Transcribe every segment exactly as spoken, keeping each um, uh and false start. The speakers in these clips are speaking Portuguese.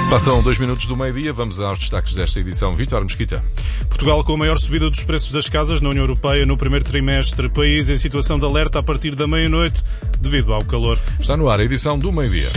Passam dois minutos do meio-dia, vamos aos destaques desta edição. Vítor Mesquita. Portugal com a maior subida dos preços das casas na União Europeia no primeiro trimestre. País em situação de alerta a partir da meia-noite devido ao calor. Está no ar a edição do meio-dia.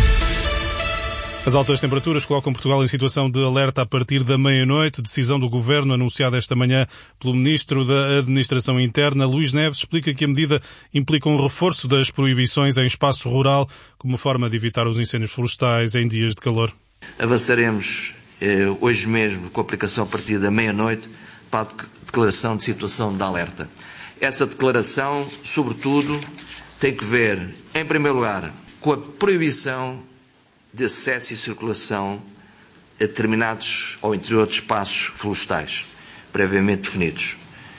As altas temperaturas colocam Portugal em situação de alerta a partir da meia-noite. Decisão do Governo anunciada esta manhã pelo Ministro da Administração Interna, Luís Neves, explica que a medida implica um reforço das proibições em espaço rural como forma de evitar os incêndios florestais em dias de calor. Avançaremos eh, hoje mesmo com a aplicação a partir da meia-noite para a declaração de situação de alerta. Essa declaração, sobretudo, tem que ver, em primeiro lugar, com a proibição de acesso e circulação a determinados ou interior de espaços florestais, previamente definidos.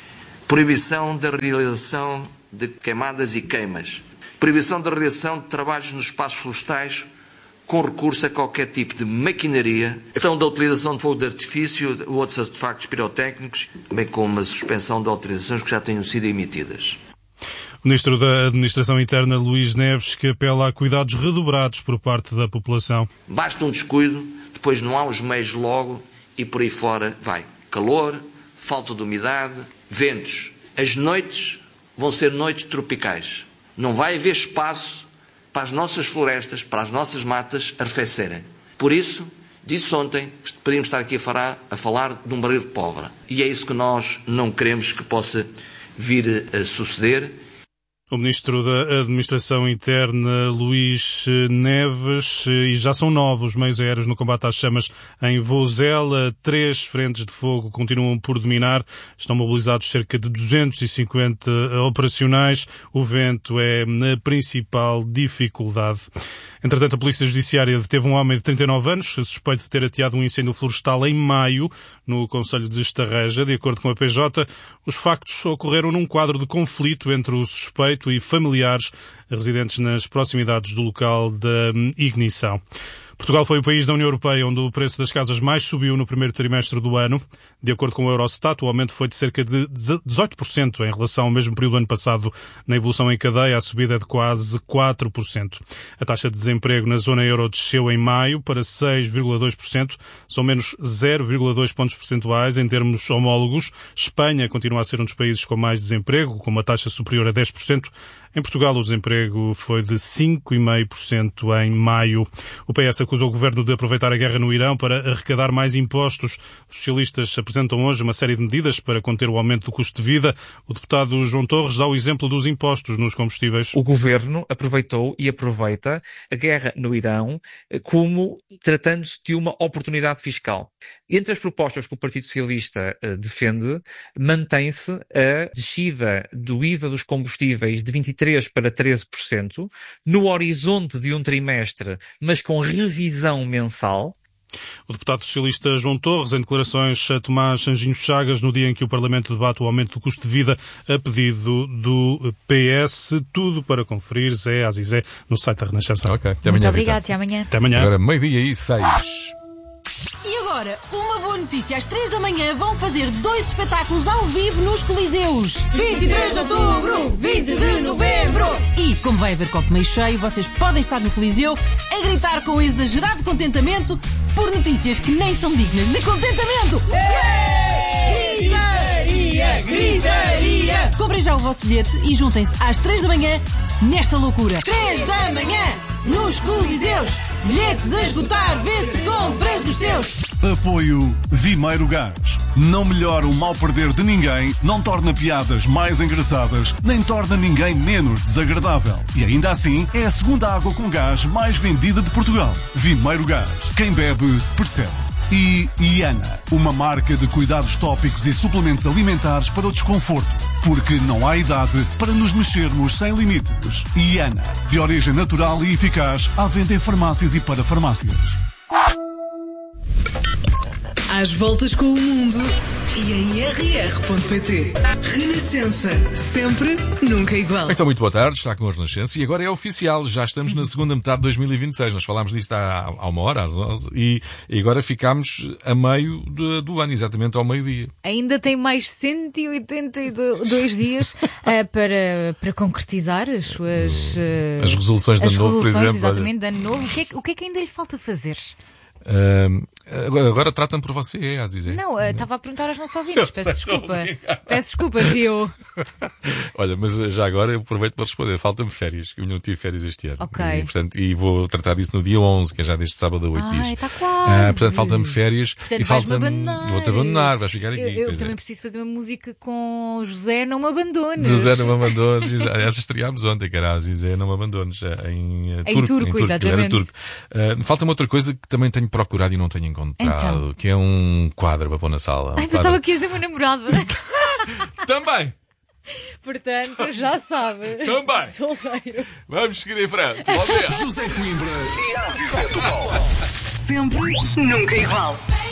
Proibição da realização de queimadas e queimas. Proibição da realização de trabalhos nos espaços florestais com recurso a qualquer tipo de maquinaria, então da utilização de fogo de artifício ou outros artefactos pirotécnicos, bem como a suspensão de autorizações que já tenham sido emitidas. O Ministro da Administração Interna, Luís Neves, que apela a cuidados redobrados por parte da população. Basta um descuido, depois não há os meios logo e por aí fora vai. Calor, falta de umidade, ventos. As noites vão ser noites tropicais. Não vai haver espaço para as nossas florestas, para as nossas matas arrefecerem. Por isso, disse ontem que podíamos estar aqui a falar, a falar de um barril de pólvora. E é isso que nós não queremos que possa vir a suceder. O Ministro da Administração Interna, Luís Neves, e já são nove os meios aéreos no combate às chamas em Vozela. Três frentes de fogo continuam por dominar. Estão mobilizados cerca de duzentos e cinquenta operacionais. O vento é a principal dificuldade. Entretanto, a Polícia Judiciária deteve um homem de trinta e nove anos, suspeito de ter ateado um incêndio florestal em maio, no concelho de Estarreja. De acordo com a P J, os factos ocorreram num quadro de conflito entre o suspeito e familiares residentes nas proximidades do local da ignição. Portugal foi o país da União Europeia onde o preço das casas mais subiu no primeiro trimestre do ano. De acordo com o Eurostat, o aumento foi de cerca de dezoito por cento em relação ao mesmo período do ano passado. Na evolução em cadeia, a subida é de quase quatro por cento. A taxa de desemprego na zona euro desceu em maio para seis vírgula dois por cento. São menos zero vírgula dois pontos percentuais em termos homólogos. Espanha continua a ser um dos países com mais desemprego, com uma taxa superior a dez por cento. Em Portugal, o desemprego foi de cinco vírgula cinco por cento em maio. O P S acusou o governo de aproveitar a guerra no Irão para arrecadar mais impostos. Os socialistas apresentam hoje uma série de medidas para conter o aumento do custo de vida. O deputado João Torres dá o exemplo dos impostos nos combustíveis. O governo aproveitou e aproveita a guerra no Irão como tratando-se de uma oportunidade fiscal. Entre as propostas que o Partido Socialista defende, mantém-se a descida do I V A dos combustíveis de vinte e três para treze por cento, no horizonte de um trimestre, mas com revisão mensal. O deputado socialista João Torres, em declarações a Tomás Anjinho Chagas, no dia em que o Parlamento debate o aumento do custo de vida a pedido do P S. Tudo para conferir, Zé Azizé, no site da Renascença. Ok, até Muito amanhã. obrigado, Vitor. até amanhã. Até amanhã. Agora, meio-dia e seis. E agora, uma boa notícia. Às três da manhã vão fazer dois espetáculos ao vivo nos Coliseus. vinte e três de outubro, vinte de novembro. E, como vai haver copo meio cheio, vocês podem estar no Coliseu a gritar com exagerado contentamento por notícias que nem são dignas de contentamento. Gritaria, gritaria. Comprem já o vosso bilhete e juntem-se às três da manhã nesta loucura. três da manhã, nos Coliseus. Bilhetes a esgotar, vê se compras os teus. Apoio Vimeiro Gás. Não melhora o mal perder de ninguém, não torna piadas mais engraçadas, nem torna ninguém menos desagradável. E ainda assim, é a segunda água com gás mais vendida de Portugal. Vimeiro Gás. Quem bebe, percebe. E Iana, uma marca de cuidados tópicos e suplementos alimentares para o desconforto. Porque não há idade para nos mexermos sem limites. Iana, de origem natural e eficaz, à venda em farmácias e para farmácias. Às voltas com o mundo e em r r ponto p t. Renascença. Sempre, nunca igual. Então, muito boa tarde. Está com a Renascença e agora é oficial. Já estamos na segunda metade de dois mil e vinte e seis. Nós falámos disto há, há uma hora, às onze, e, e agora ficámos a meio de, do ano, exatamente ao meio-dia. Ainda tem mais cento e oitenta e dois dias uh, para, para concretizar as suas... Uh, as resoluções de ano novo, por exemplo. Exatamente, de ano novo. O que, é, o que é que ainda lhe falta fazer? Uh, agora agora trata-me por você, é, Azizé. Não, estava a perguntar aos nossos ouvintes. Peço desculpa. Peço desculpa, tio. Olha, mas já agora eu aproveito para responder. Falta-me férias. Eu não tive férias este ano. Ok. E, portanto, e vou tratar disso no dia onze, que é já deste sábado a oito Ai, dias. está quase. Ah, portanto, falta-me férias. Portanto, e vais-me falta-me... abandonar. Vou-te abandonar, vais ficar aqui. Eu, eu pois também é. preciso fazer uma música com José, não me abandones. José não me abandones. Essa estreámos ontem, que era José não me abandones. Em, uh, Em turco, turco, em turco, exatamente. Era turco. Uh, falta-me outra coisa que também tenho procurado e não tenho encontrado, Então. que é um quadro para pôr na sala. Um Ai, quadro... pensava que ias ser uma namorada. Também! Portanto, já sabe. Também. Solteiro. Vamos seguir em frente. Vamos ver. José Coimbra e Azizé do Paulo. Sempre, nunca igual.